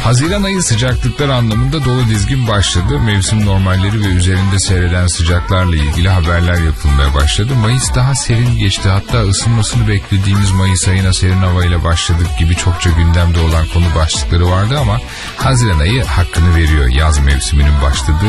Haziran ayı sıcaklıklar anlamında dolu dizgin başladı. Mevsim normalleri ve üzerinde seyreden sıcaklarla ilgili haberler yapılmaya başladı. Mayıs daha serin geçti. Hatta ısınmasını beklediğimiz Mayıs ayına serin havayla başladık gibi çokça gündemde olan konu başlıkları vardı ama Haziran ayı hakkını veriyor. Yaz mevsiminin başladığı